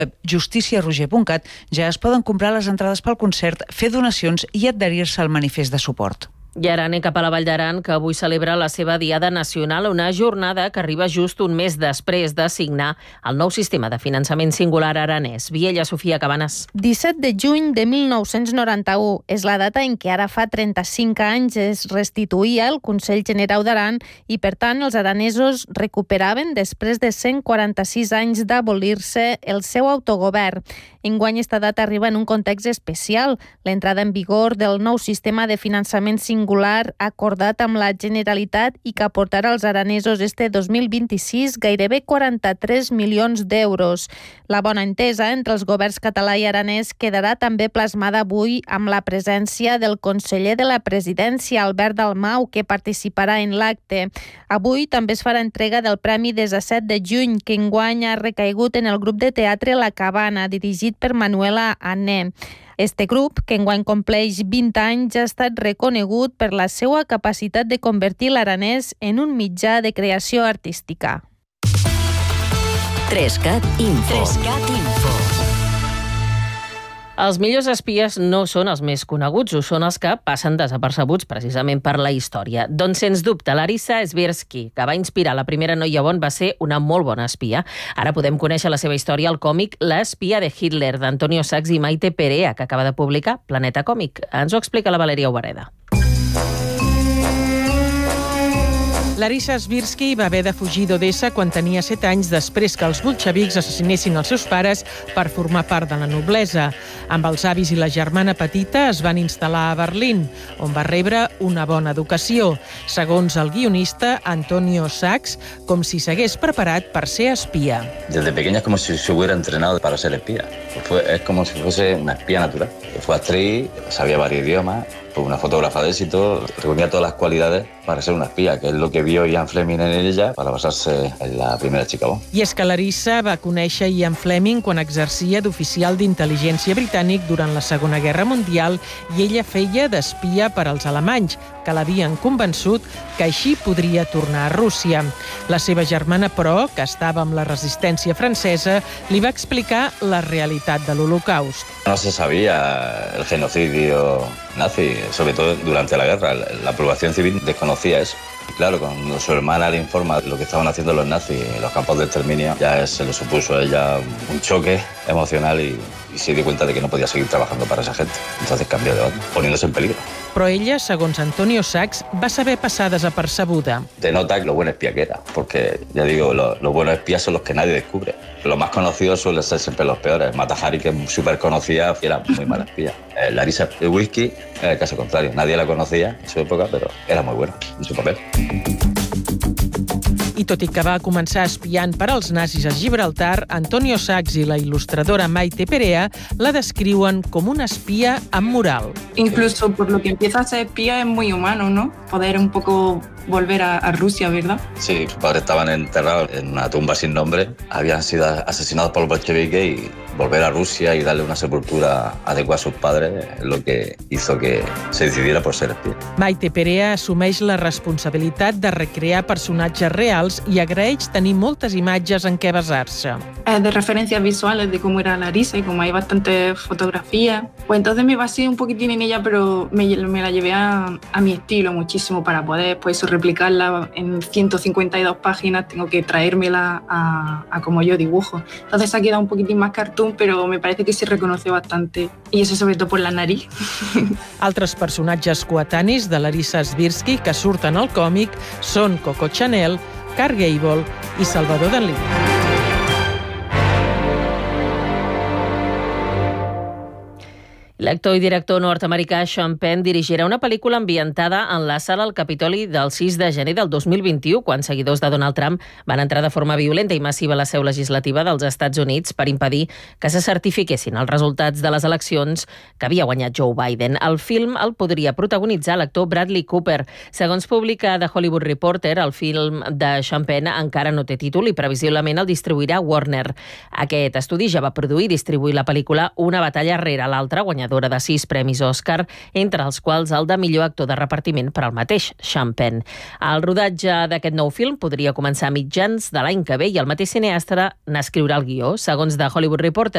justiciaroger.cat ja es poden comprar les entrades pel concert, fer donacions i adherir-se al manifest de suport. I ara anem cap a la Vall d'Aran, que avui celebra la seva Diada Nacional, una jornada que arriba just un mes després de signar el nou sistema de finançament singular aranès. Viella, Sofia Cabanes. 17 de juny de 1991 és la data en què ara fa 35 anys es restituïa el Consell Generau d'Aran i, per tant, els aranesos recuperaven, després de 146 anys d'abolir-se, el seu autogovern. Enguany, esta data arriba en un context especial, l'entrada en vigor del nou sistema de finançament singular acordat amb la Generalitat i que aportarà als aranesos este 2026 gairebé 43 milions d'euros. La bona entesa entre els governs català i aranès quedarà també plasmada avui amb la presència del conseller de la Presidència, Albert Dalmau, que participarà en l'acte. Avui també es farà entrega del Premi 17 de juny, que enguany ha recaigut en el grup de teatre La Cabana, dirigit per Manuela Ané. Este grup, que enguany compleix 20 anys, ha estat reconegut per la seva capacitat de convertir l'aranès en un mitjà de creació artística. 3CAT Info. Els millors espies no són els més coneguts, ho són els que passen desapercebuts precisament per la història. Doncs, sens dubte, Larissa Swirsky, que va inspirar la primera noia Bond, va ser una molt bona espia. Ara podem conèixer la seva història al còmic L'espia de Hitler, d'Antonio Sachs i Maite Perea, que acaba de publicar Planeta Còmic. Ens ho explica la Valeria Obareda. Larissa Swirsky va haver de fugir d'Odessa quan tenia 7 anys després que els bolxevics assassinessin els seus pares per formar part de la noblesa. Amb els avis i la germana petita es van instal·lar a Berlín, on va rebre una bona educació. Segons el guionista Antonio Sachs, com si s'hagués preparat per ser espia. Desde pequeña es como si se hubiera entrenado para ser espía. Es como si fuese una espía natural. Fue actriz, sabía varios idiomas, fue una fotógrafa de éxito, reunía todas las cualidades para ser una espía, que es lo que vio Ian Fleming en ella para basarse en la primera chica Bond. I és que Larissa va conèixer Ian Fleming quan exercia d'oficial d'intel·ligència britànic durant la Segona Guerra Mundial i ella feia d'espia per als alemanys, que l'havien convençut que així podria tornar a Rússia. La seva germana, però, que estava amb la resistència francesa, li va explicar la realitat de l'Holocaust. No se sabía el genocidio nazi, sobre todo durante la guerra. La población civil desconocía eso. Y claro, cuando su hermana le informa de lo que estaban haciendo los nazis en los campos de exterminio, ya se le supuso a ella un choque emocional y se dio cuenta de que no podía seguir trabajando para esa gente. Entonces cambió de bando, poniéndose en peligro. Però ella, segons Antonio Sachs, va saber passar desapercebuda. Denota lo buen espía que era, porque, ya digo, los buenos espías son los que nadie descubre. Los más conocidos suelen ser siempre los peores. Mata Hari, que es súper conocida, era muy mala espía. Larissa Swirsky, el caso contrario. Nadie la conocía en su época, pero era muy buena en su papel. I tot i que va començar espiant per als nazis a Gibraltar, Antonio Sachs i la il·lustradora Maite Perea la descriuen com una espía amb moral. Incluso por lo que empieza a ser espía es muy humano, ¿no? Poder un poco volver a Rusia, ¿verdad? Sí, sus padres estaban enterrados en una tumba sin nombre, habían sido asesinados por los bolcheviques y volver a Rusia y darle una sepultura adecuada a sus padres es lo que hizo que se decidiera por ser espía. Maite Perea assumeix la responsabilitat de recrear personatges reals i agraeix tenir moltes imatges en què basar-se. De referencias visuales de cómo era Larissa y como hay bastantes fotografías, pues entonces me basé un poquitín en ella, pero me la llevé a mi estilo muchísimo para poder pues replicarla en 152 páginas, tengo que traérmela a como yo dibujo. Entonces ha quedado un poquitín más cartoon, pero me parece que se reconoce bastante, y eso sobre todo por la nariz. Altres personatges coetanis de Larissa Swirsky que surten al còmic són Coco Chanel, Clark Gable i Salvador Dalí. L'actor i director nord-americà Sean Penn dirigirà una pel·lícula ambientada en la sala al Capitoli del 6 de gener del 2021, quan seguidors de Donald Trump van entrar de forma violenta i massiva a la seu legislativa dels Estats Units per impedir que se certifiquessin els resultats de les eleccions que havia guanyat Joe Biden. El film el podria protagonitzar l'actor Bradley Cooper. Segons publica The Hollywood Reporter, el film de Sean Penn encara no té títol i previsiblement el distribuirà Warner. Aquest estudi ja va produir i distribuir la pel·lícula Una batalla rere l'altra, guanyadora guanyadora de 6 premis Oscar, entre els quals el de millor actor de repartiment per al mateix Sean Penn. El rodatge d'aquest nou film podria començar a mitjans de l'any que ve i el mateix cineasta n'escriurà el guió. Segons The Hollywood Reporter,